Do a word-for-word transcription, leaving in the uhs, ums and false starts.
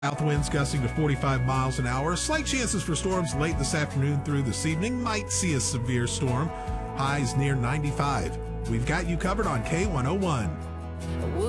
South winds gusting to forty-five miles an hour. Slight chances for storms late this afternoon through this evening. Might see a severe storm. Highs near ninety-five. We've got you covered on K one oh one.